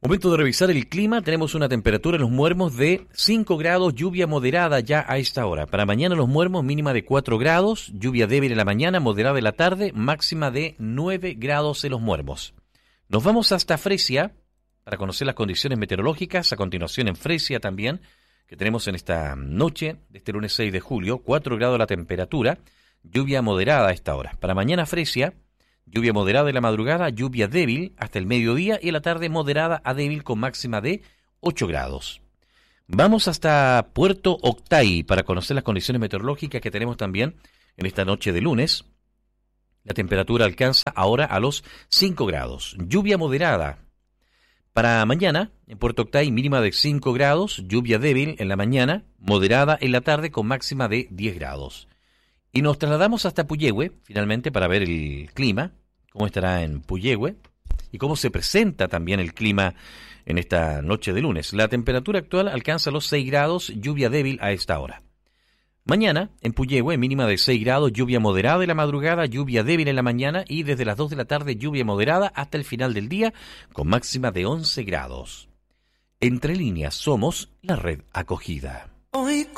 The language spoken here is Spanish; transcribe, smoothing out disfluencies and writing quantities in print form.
Momento de revisar el clima. Tenemos una temperatura en Los Muermos de 5 grados, lluvia moderada ya a esta hora. Para mañana Los Muermos mínima de 4 grados, lluvia débil en la mañana, moderada en la tarde, máxima de 9 grados en Los Muermos. Nos vamos hasta Fresia para conocer las condiciones meteorológicas. A continuación en Fresia también, que tenemos en esta noche de este lunes 6 de julio, 4 grados la temperatura, lluvia moderada a esta hora. Para mañana Fresia, lluvia moderada en la madrugada, lluvia débil hasta el mediodía y en la tarde moderada a débil con máxima de 8 grados. Vamos hasta Puerto Octay para conocer las condiciones meteorológicas que tenemos también en esta noche de lunes. La temperatura alcanza ahora a los 5 grados. Lluvia moderada. Para mañana, en Puerto Octay, mínima de 5 grados, lluvia débil en la mañana, moderada en la tarde con máxima de 10 grados. Y nos trasladamos hasta Puyehue, finalmente, para ver el clima, cómo estará en Puyehue y cómo se presenta también el clima en esta noche de lunes. La temperatura actual alcanza los 6 grados, lluvia débil a esta hora. Mañana, en Puyehue, mínima de 6 grados, lluvia moderada en la madrugada, lluvia débil en la mañana y desde las 2 de la tarde lluvia moderada hasta el final del día con máxima de 11 grados. Entre líneas somos la red acogida. Hoy